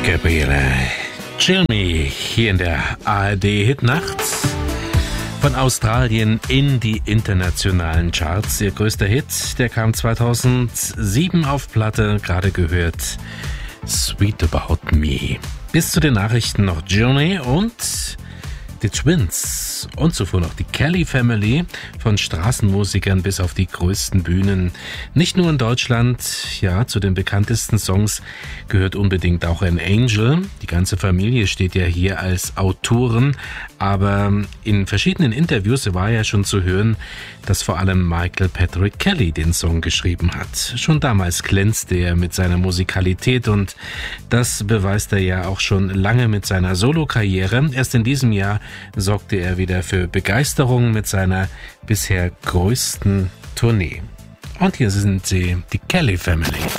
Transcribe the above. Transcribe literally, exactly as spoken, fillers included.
Gabriele Cilmi hier in der A R D-Hitnacht. Von Australien in die internationalen Charts. Ihr größter Hit, der kam zweitausendsieben auf Platte, gerade gehört, Sweet About Me. Bis zu den Nachrichten noch Journey und die Twins und zuvor noch die Kelly Family, von Straßenmusikern bis auf die größten Bühnen. Nicht nur in Deutschland, ja, zu den bekanntesten Songs gehört unbedingt auch ein Angel. Die ganze Familie steht ja hier als Autoren, aber in verschiedenen Interviews war ja schon zu hören, dass vor allem Michael Patrick Kelly den Song geschrieben hat. Schon damals glänzte er mit seiner Musikalität und das beweist er ja auch schon lange mit seiner Solokarriere. Erst in diesem Jahr sorgte er wieder für Begeisterung mit seiner bisher größten Tournee. Und hier sind sie, die Kelly Family.